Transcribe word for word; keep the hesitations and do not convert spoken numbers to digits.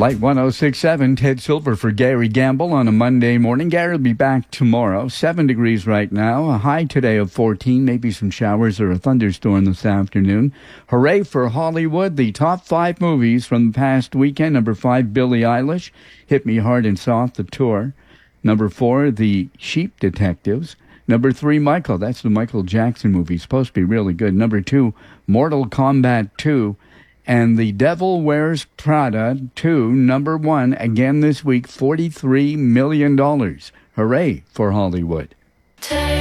Light one oh six point seven, Ted Silver for Gary Gamble on a Monday morning. Gary will be back tomorrow. Seven degrees right now. A high today of fourteen. Maybe some showers or a thunderstorm this afternoon. Hooray for Hollywood. The top five movies from the past weekend. Number five, Billie Eilish. Hit Me Hard and Soft, the tour. Number four, The Sheep Detectives. Number three, Michael. That's the Michael Jackson movie. Supposed to be really good. Number two, Mortal Kombat two. And The Devil Wears Prada two, number one, again this week, forty-three million dollars. Hooray for Hollywood.